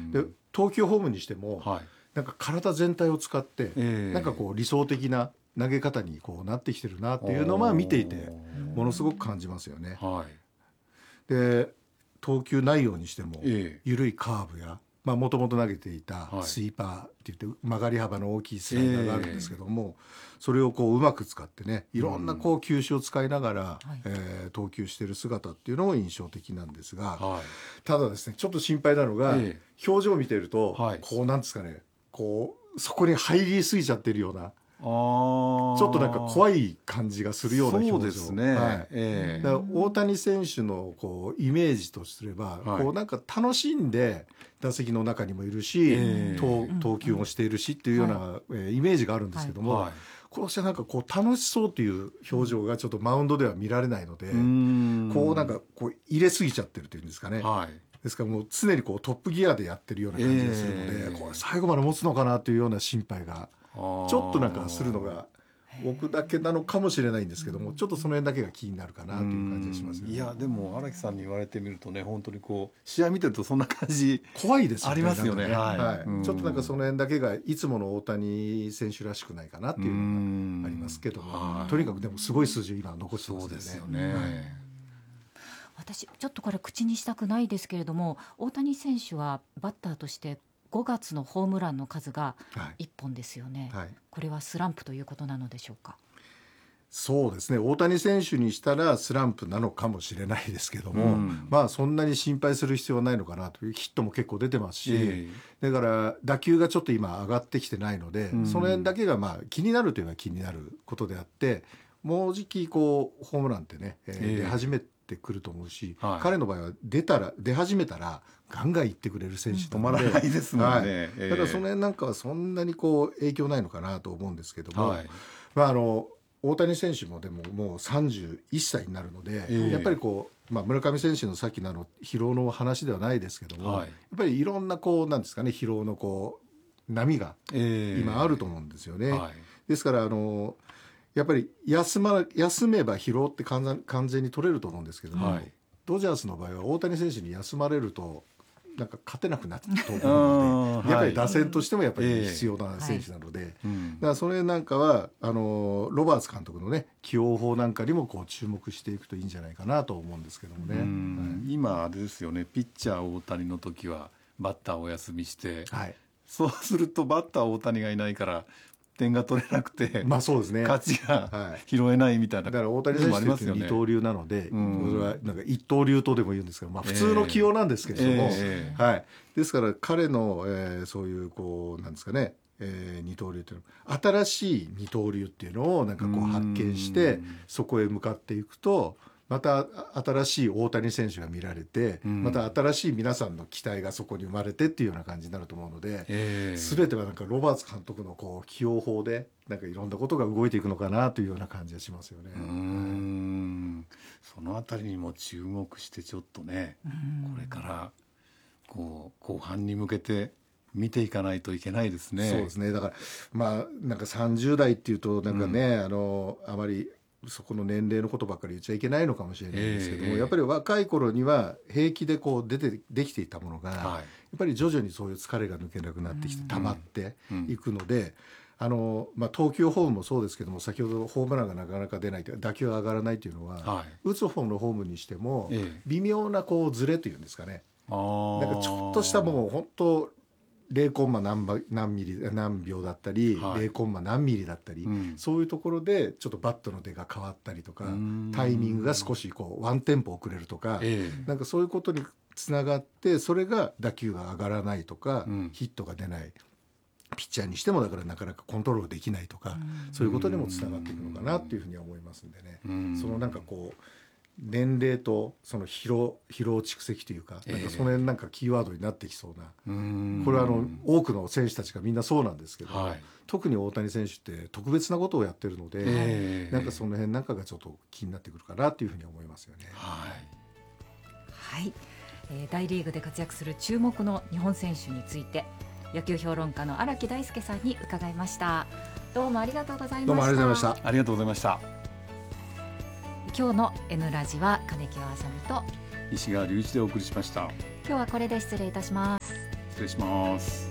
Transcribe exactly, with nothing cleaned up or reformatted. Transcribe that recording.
で投球フォームにしても、 はい、 なんか体全体を使って、 えー、 なんかこう理想的な投げ方にこうなってきてるなっていうのは見ていてものすごく感じますよね。 はい、 で投球内容にしても、 えー、 緩いカーブやもともと投げていたスイーパーっていって曲がり幅の大きいスライダーがあるんですけども、えー、それをこううまく使ってね、いろんなこう球種を使いながら、うんえー、投球している姿っていうのも印象的なんですが、はい、ただですねちょっと心配なのが、えー、表情を見ていると、はい、こうなんですかね、こうそこに入りすぎちゃってるような、あちょっとなんか怖い感じがするような表情。 そうですね、はいえー、だから大谷選手のこうイメージとすれば、はい、こうなんか楽しんで打席の中にもいるし、えー、投, 投球もしているしっていうような、はいえー、イメージがあるんですけども、はいはい、こうしてなんかこう楽しそうという表情がちょっとマウンドでは見られないので、うん、こうなんかこう入れすぎちゃってるというんですかね、はい、ですからもう常にこうトップギアでやってるような感じがするので、えー、これ最後まで持つのかなというような心配がちょっとなんかするのが僕だけなのかもしれないんですけども、ちょっとその辺だけが気になるかなという感じがしますよね。 いやでも荒木さんに言われてみるとね、本当にこう試合見てるとそんな感じ怖いですよね。 ありますよね。 はいはい、ちょっとなんかその辺だけがいつもの大谷選手らしくないかなっていうのがありますけども、とにかくでもすごい数字を今残してますよね。 そうですよね。はい、 私ちょっとこれ口にしたくないですけれども、大谷選手はバッターとしてごがつのホームランの数がいっぽんですよね、はいはい、これはスランプということなのでしょうか。 そうですね、大谷選手にしたらスランプなのかもしれないですけども、うん、まあそんなに心配する必要はないのかなという。ヒットも結構出てますし、えー、だから打球がちょっと今上がってきてないので、うん、その辺だけがまあ気になるというのは気になることであって、もうじきこうホームランってね、えー、出始めてくると思うし、はい、彼の場合は出たら出始めたらガンガンいってくれる選手なので、止まらないですもんね、はいえー、だからその辺なんかはそんなにこう影響ないのかなと思うんですけども、はい、まああの大谷選手もでももうさんじゅういっさいになるので、えー、やっぱりこう、まあ、村上選手のさっきのあの疲労の話ではないですけども、はい、やっぱりいろんなこうなんですかね、疲労のこう波が今あると思うんですよね、えーはい、ですからあのやっぱり 休, ま休めば疲労って完全、完全に取れると思うんですけども、はい、ドジャースの場合は大谷選手に休まれるとなんか勝てなくなったと思うのでやっぱり打線としてもやっぱり必要な選手なので、はいえー、だからそれなんかはあのロバーツ監督のね起用法なんかにもこう注目していくといいんじゃないかなと思うんですけどもね、はい、 今あれですよね、ピッチャー大谷の時はバッターお休みして、はい、そうするとバッター大谷がいないから点が取れなくて、 まあそうですね、 勝ちが拾えないみたいな、 だから大谷選手って二刀流なので、うん、それはなんか一刀流とでも言うんですけど、まあ、普通の起用なんですけれども、えーはい、ですから彼の、えー、そういうこうなんですかね、えー、二刀流というの新しい二刀流っていうのをなんかこう発見してそこへ向かっていくとまた新しい大谷選手が見られて、うん、また新しい皆さんの期待がそこに生まれてっていうような感じになると思うので、えー、全てはなんかロバーツ監督のこう起用法でなんかいろんなことが動いていくのかなというような感じがしますよね。 うーん、そのあたりにも注目してちょっとね、これからこう後半に向けて見ていかないといけないですね。 そうですね、だからまあなんかさんじゅう代っていうとなんかね、うん、あのあまりそこの年齢のことばっかり言っちゃいけないのかもしれないんですけども、えー、やっぱり若い頃には平気でこう出てできていたものが、はい、やっぱり徐々にそういう疲れが抜けなくなってきて、うん、溜まっていくので、うんあのまあ、投球フォームもそうですけども先ほどホームランがなかなか出ないと打球が上がらないというのは、はい、打つ方のフォームにしても、えー、微妙なこうズレというんですかね、あなんかちょっとしたもう本当ゼロコンマ 何, 何ミリ何秒だったり、はい、ゼロコンマ 何ミリだったり、うん、そういうところでちょっとバットの出が変わったりとかタイミングが少しこうワンテンポ遅れるとか、えー、なんかそういうことにつながってそれが打球が上がらないとか、うん、ヒットが出ないピッチャーにしてもだからなかなかコントロールできないとか、うん、そういうことにもつながっていくのかなっていうふうには思いますんでね、うん、そのなんかこう年齢とその疲労、疲労蓄積というか、なんかその辺なんかキーワードになってきそうな、えー、これはあの多くの選手たちがみんなそうなんですけど、はい、特に大谷選手って特別なことをやってるので、えー、なんかその辺なんかがちょっと気になってくるかなというふうに思いますよね。 はい、はいえー、大リーグで活躍する注目の日本選手について野球評論家の荒木大輔さんに伺いました。どうもありがとうございました。 どうもありがとうございました。 ありがとうございました。 今日の N ラジは金木あさみと石川隆一でお送りしました。 今日はこれで失礼いたします。 失礼します。